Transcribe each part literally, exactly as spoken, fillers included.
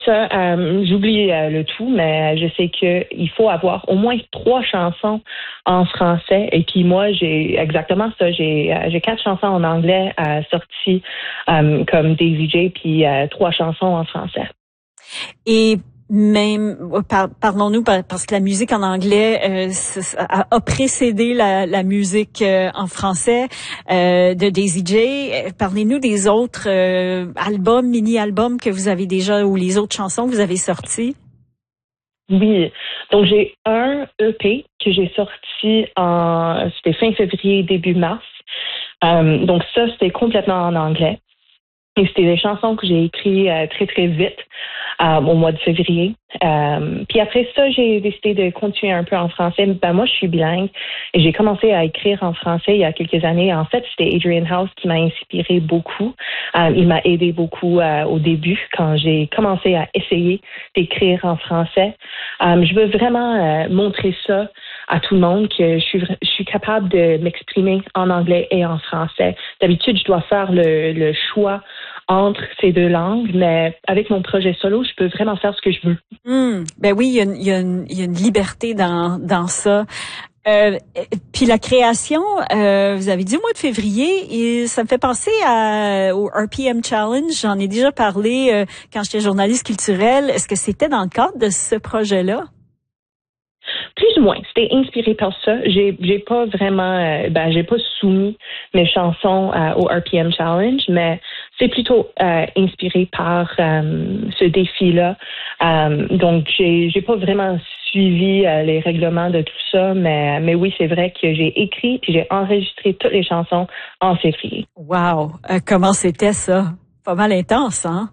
Ça, euh, j'oublie euh, le tout, mais je sais qu'il faut avoir au moins trois chansons en français. Et puis moi, j'ai exactement ça. J'ai euh, j'ai quatre chansons en anglais euh, sorties euh, comme Daisy J, puis euh, trois chansons en français. Et même, par, parlons-nous, parce que la musique en anglais euh, a, a précédé la, la musique euh, en français euh, de Daisy J. Parlez-nous des autres euh, albums, mini-albums que vous avez déjà, ou les autres chansons que vous avez sorties. Oui, donc j'ai un E P que j'ai sorti en, c'était fin février, début mars. Euh, donc ça, c'était complètement en anglais. Et c'était des chansons que j'ai écrites euh, très, très vite euh, au mois de février. Euh, puis après ça, j'ai décidé de continuer un peu en français. Ben, moi, je suis bilingue et j'ai commencé à écrire en français il y a quelques années. En fait, c'était Adrian House qui m'a inspiré beaucoup. Euh, il m'a aidé beaucoup euh, au début quand j'ai commencé à essayer d'écrire en français. Euh, je veux vraiment euh, montrer ça à tout le monde que je suis, je suis capable de m'exprimer en anglais et en français. D'habitude, je dois faire le, le choix entre ces deux langues, mais avec mon projet solo, je peux vraiment faire ce que je veux. Mmh. Ben oui, il y a une, il y a une, il y a une liberté dans, dans ça. Euh, puis la création, euh, vous avez dit au mois de février, et ça me fait penser à, au R P M Challenge. J'en ai déjà parlé euh, quand j'étais journaliste culturelle. Est-ce que c'était dans le cadre de ce projet-là? Plus ou moins, c'était inspiré par ça. J'ai, j'ai pas vraiment, euh, ben, j'ai pas soumis mes chansons euh, au R P M Challenge, mais c'est plutôt euh, inspiré par euh, ce défi-là. Euh, donc, j'ai, j'ai pas vraiment suivi euh, les règlements de tout ça, mais, mais oui, c'est vrai que j'ai écrit puis j'ai enregistré toutes les chansons en février. Wow! Euh, comment c'était ça? Pas mal intense, hein?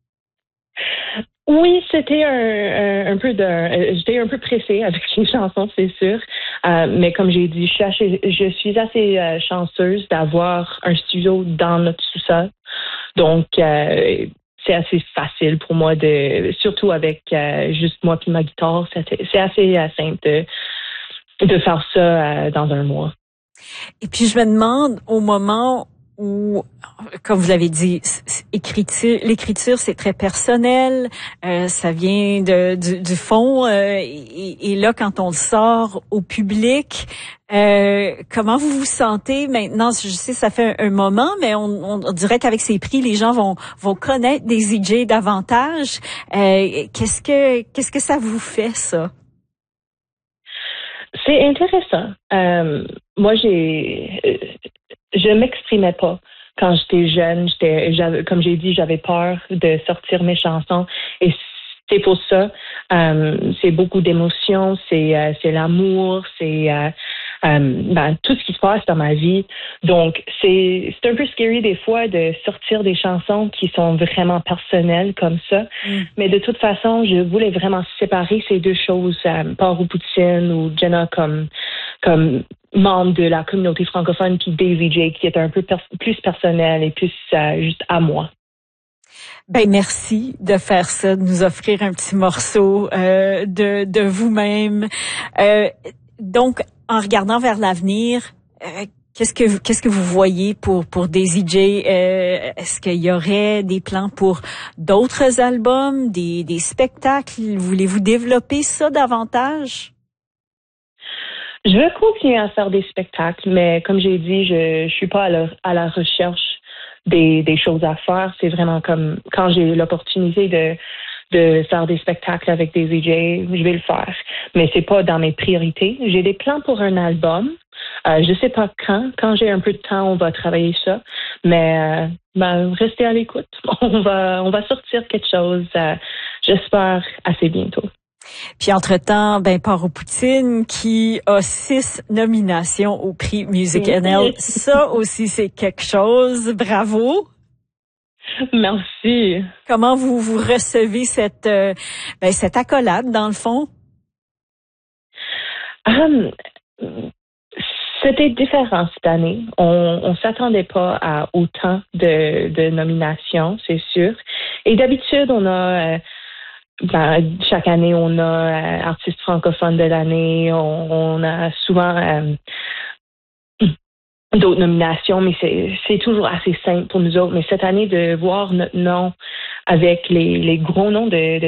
Oui, c'était un, un, un peu de, euh, j'étais un peu pressée avec les chansons, c'est sûr. Euh, mais comme j'ai dit, je suis assez, je suis assez euh, chanceuse d'avoir un studio dans notre sous-sol. Donc, euh, c'est assez facile pour moi de, surtout avec euh, juste moi puis ma guitare, c'est, c'est assez euh, simple de, de faire ça euh, dans un mois. Et puis je me demande au moment où, comme vous l'avez dit, écriture, l'écriture c'est très personnel, euh, ça vient de, du, du fond, euh, et, et là quand on le sort au public, euh, comment vous vous sentez maintenant? Je sais ça fait un, un moment, mais on, on dirait qu'avec ces prix, les gens vont vont connaître Daisy J davantage. Euh, qu'est-ce que qu'est-ce que ça vous fait ça? C'est intéressant. Euh, moi, j'ai, je m'exprimais pas quand j'étais jeune. J'étais, j'avais, comme j'ai dit, j'avais peur de sortir mes chansons. Et c'est pour ça. Euh, c'est beaucoup d'émotions. C'est, euh, c'est l'amour. C'est euh, euh, ben, tout ce qui se passe dans ma vie. Donc, c'est, c'est un peu scary des fois de sortir des chansons qui sont vraiment personnelles comme ça. Mm. Mais de toute façon, je voulais vraiment séparer ces deux choses. Euh, Paro Poutine ou Jenna comme comme membre de la communauté francophone, puis Daisy J qui est un peu pers- plus personnel et plus euh, juste à moi. Ben merci de faire ça, de nous offrir un petit morceau euh, de de vous-même. Euh, donc, en regardant vers l'avenir, euh, qu'est-ce que qu'est-ce que vous voyez pour pour Daisy J? Euh, est-ce qu'il y aurait des plans pour d'autres albums, des des spectacles? Voulez-vous développer ça davantage? Je veux continuer à faire des spectacles, mais comme j'ai dit, je je suis pas à la, à la recherche des des choses à faire. C'est vraiment comme quand j'ai l'opportunité de de faire des spectacles avec Daisy J, je vais le faire. Mais c'est pas dans mes priorités. J'ai des plans pour un album. Euh, je sais pas quand. Quand j'ai un peu de temps, on va travailler ça. Mais euh, ben, restez à l'écoute. On va on va sortir quelque chose. Euh, j'espère assez bientôt. Puis entre-temps, ben Paro Poutine qui a six nominations au prix Music-N L. Ça aussi, c'est quelque chose. Bravo. Merci. Comment vous vous recevez cette euh, ben, cette accolade dans le fond? Um, c'était différent cette année. On on s'attendait pas à autant de, de nominations, c'est sûr. Et d'habitude, on a euh, ben, chaque année, on a euh, artiste francophone de l'année. On, on a souvent euh, d'autres nominations, mais c'est, c'est toujours assez simple pour nous autres. Mais cette année, de voir notre nom avec les, les gros noms de, de